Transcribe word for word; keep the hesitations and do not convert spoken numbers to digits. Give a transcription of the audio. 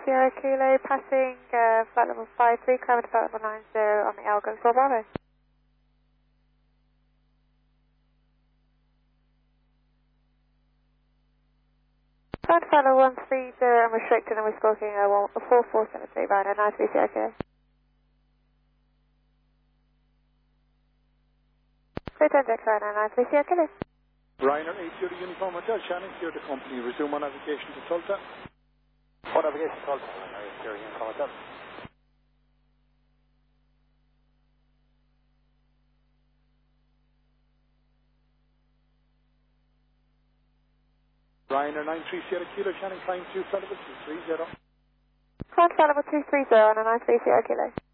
Sierra Kilo, passing uh, flight level five three, climate flight level nine zero on the Algo four Bravo. Flight flight level one three zero, I'm restricted and we're squawking uh, four four seven three, Rhino nine three Sierra Kilo. Clear ten deck, Rhino nine three Sierra Kilo. Ryanair eight zero Uniform Hotel, Shannon, here the company. Resume on navigation to Tulsa. On navigation to Tulsa, Ryanair eight zero Uniform Hotel. Ryanair nine three Sierra Kilo, Shannon, climb to flight level two three zero. Climate flight level two three zero on a nine three Sierra Kilo.